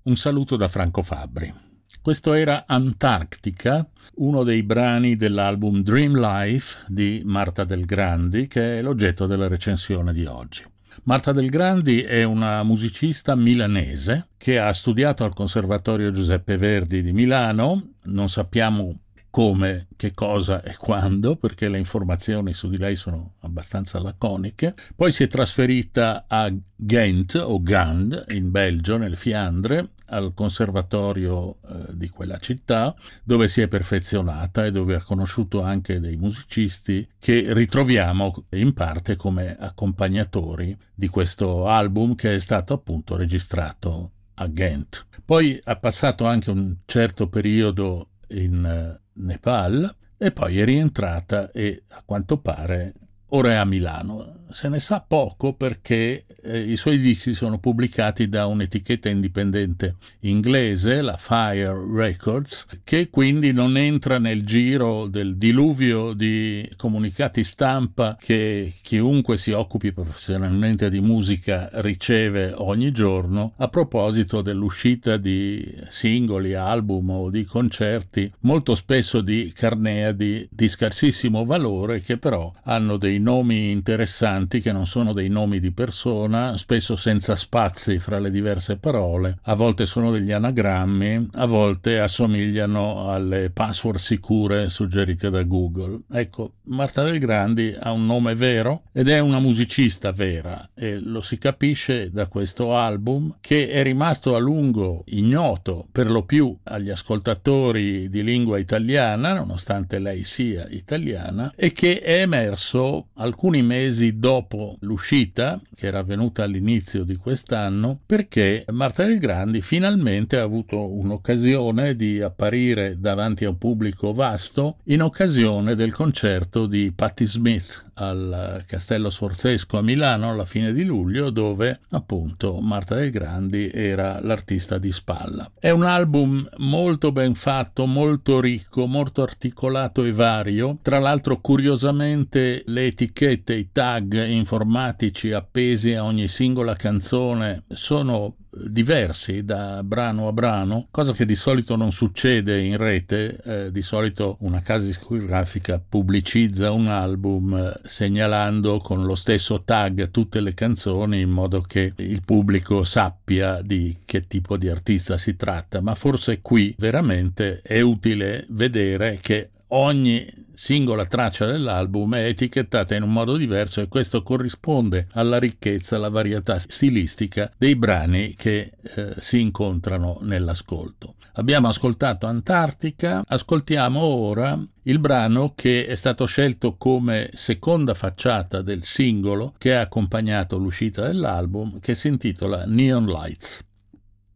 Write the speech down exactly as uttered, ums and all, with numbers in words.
Un saluto da Franco Fabbri. Questo era Antarctica, uno dei brani dell'album Dream Life di Marta Del Grandi, che è l'oggetto della recensione di oggi. Marta Del Grandi è una musicista milanese che ha studiato al Conservatorio Giuseppe Verdi di Milano. Non sappiamo come, che cosa e quando, perché le informazioni su di lei sono abbastanza laconiche. Poi si è trasferita a Ghent o Gand in Belgio, nelle Fiandre, al conservatorio eh, di quella città, dove si è perfezionata e dove ha conosciuto anche dei musicisti che ritroviamo in parte come accompagnatori di questo album, che è stato appunto registrato a Ghent. Poi ha passato anche un certo periodo in eh, Nepal e poi è rientrata e a quanto pare ora è a Milano. Se ne sa poco perché eh, i suoi dischi sono pubblicati da un'etichetta indipendente inglese, la Fire Records, che quindi non entra nel giro del diluvio di comunicati stampa che chiunque si occupi professionalmente di musica riceve ogni giorno a proposito dell'uscita di singoli, album o di concerti, molto spesso di carneadi di scarsissimo valore, che però hanno dei nomi interessanti che non sono dei nomi di persona, spesso senza spazi fra le diverse parole, a volte sono degli anagrammi, a volte assomigliano alle password sicure suggerite da Google. Ecco, Marta Del Grandi ha un nome vero ed è una musicista vera, e lo si capisce da questo album, che è rimasto a lungo ignoto per lo più agli ascoltatori di lingua italiana, nonostante lei sia italiana, e che è emerso alcuni mesi dopo l'uscita, che era avvenuta all'inizio di quest'anno, perché Marta Del Grandi finalmente ha avuto un'occasione di apparire davanti a un pubblico vasto in occasione del concerto di Patti Smith al Castello Sforzesco a Milano alla fine di luglio, dove appunto Marta Del Grandi era l'artista di spalla. È un album molto ben fatto, molto ricco, molto articolato e vario. Tra l'altro, curiosamente, le etichette, i tag informatici appesi a ogni singola canzone sono diversi da brano a brano, cosa che di solito non succede in rete. Eh, di solito una casa discografica pubblicizza un album eh, segnalando con lo stesso tag tutte le canzoni in modo che il pubblico sappia di che tipo di artista si tratta, ma forse qui veramente è utile vedere che ogni singola traccia dell'album è etichettata in un modo diverso, e questo corrisponde alla ricchezza, alla varietà stilistica dei brani che eh, si incontrano nell'ascolto. Abbiamo ascoltato Antarctica, ascoltiamo ora il brano che è stato scelto come seconda facciata del singolo che ha accompagnato l'uscita dell'album, che si intitola Neon Lights.